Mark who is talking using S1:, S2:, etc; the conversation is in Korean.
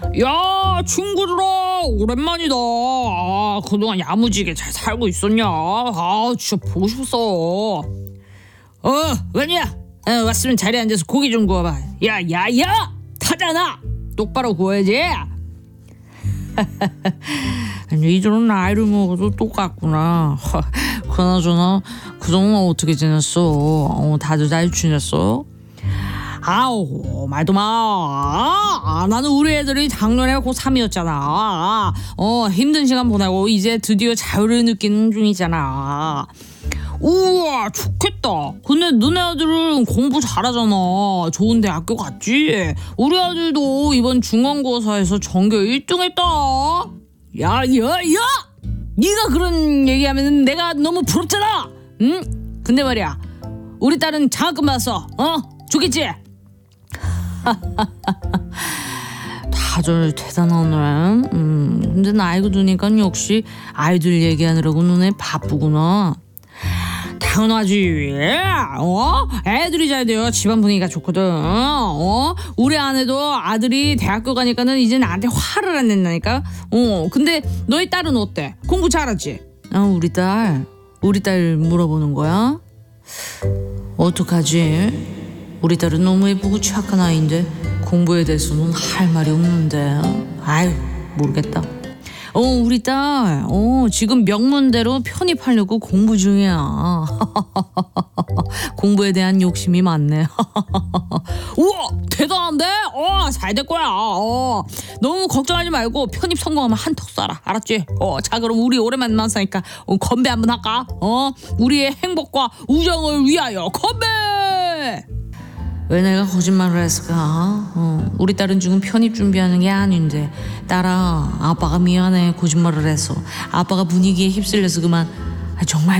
S1: 야, 친구들아, 오랜만이다. 아, 그동안 야무지게 잘 살고 있었냐? 아, 진짜 보고 싶었어. 왜냐? 왔으면 자리에 앉아서 고기 좀 구워봐. 야, 타잖아. 똑바로 구워야지. 니들은 나이를 먹어도 똑같구나. 그나저나 그동안 어떻게 지냈어? 다들 잘 지냈어? 아우, 말도 마. 나는 우리 애들이 작년에 고3이었잖아. 힘든 시간 보내고 이제 드디어 자유를 느끼는 중이잖아. 우와, 좋겠다. 근데 너네 아들은 공부 잘하잖아. 좋은 대학교 갔지? 우리 아들도 이번 중간고사에서 전교 1등 했다. 야! 네가 그런 얘기하면 내가 너무 부럽잖아. 응? 근데 말이야, 우리 딸은 장학금 받았어. 좋겠지? 다들 대단하네. 근데 나이가 드니까 역시 아이들 얘기하느라고 눈에 바쁘구나. 당연하지. 애들이 잘 돼요. 집안 분위기가 좋거든. 우리 아내도 아들이 대학교 가니까는 이제 나한테 화를 안 낸다니까. 근데 너희 딸은 어때? 공부 잘하지? 우리 딸 물어보는 거야? 어떡하지? 우리 딸은 너무 예쁘고 착한 아이인데 공부에 대해서는 할 말이 없는데. 아유, 모르겠다. 우리 딸 지금 명문대로 편입하려고 공부 중이야. 공부에 대한 욕심이 많네. 우와, 대단한데? 잘 될 거야. 너무 걱정하지 말고 편입 성공하면 한턱 쏴라. 알았지? 자, 그럼 우리 오랜만에 만나니까 건배 한번 할까? 우리의 행복과 우정을 위하여 건배! 왜 내가 거짓말을 했을까? 우리 딸은 지금 편입 준비하는 게 아닌데. 딸아, 아빠가 미안해. 거짓말을 해서. 아빠가 분위기에 휩쓸려서 그만. 정말